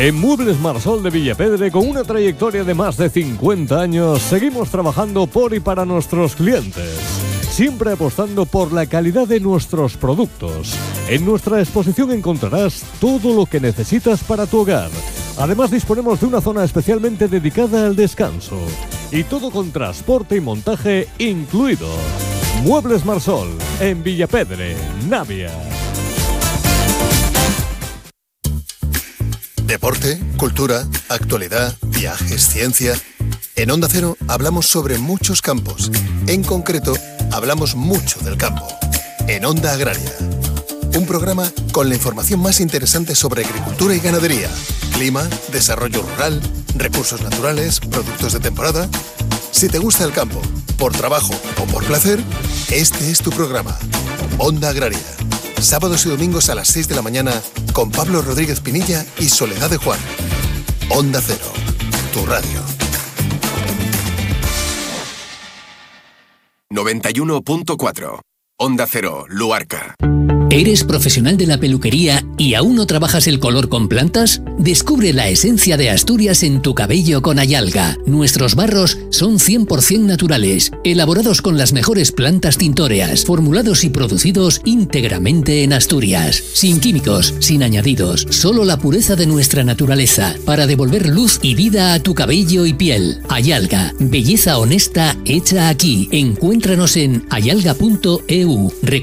En Muebles Marsol de Villepedre, con una trayectoria de más de 50 años, seguimos trabajando por y para nuestros clientes, siempre apostando por la calidad de nuestros productos. En nuestra exposición encontrarás todo lo que necesitas para tu hogar. Además, disponemos de una zona especialmente dedicada al descanso. Y todo con transporte y montaje incluido. Muebles Marsol, en Villepedre, Navia. Deporte, cultura, actualidad, viajes, ciencia. En Onda Cero hablamos sobre muchos campos. En concreto, hablamos mucho del campo. En Onda Agraria. Un programa con la información más interesante sobre agricultura y ganadería, clima, desarrollo rural, recursos naturales, productos de temporada. Si te gusta el campo, por trabajo o por placer, este es tu programa. Onda Agraria. Sábados y domingos a las 6 de la mañana con Pablo Rodríguez Pinilla y Soledad de Juan. Onda Cero, tu radio. 91.4. Onda Cero, Luarca. ¿Eres profesional de la peluquería y aún no trabajas el color con plantas? Descubre la esencia de Asturias en tu cabello con Ayalga. Nuestros barros son 100% naturales, elaborados con las mejores plantas tintóreas, formulados y producidos íntegramente en Asturias. Sin químicos, sin añadidos, solo la pureza de nuestra naturaleza, para devolver luz y vida a tu cabello y piel. Ayalga, belleza honesta hecha aquí. Encuéntranos en ayalga.eu.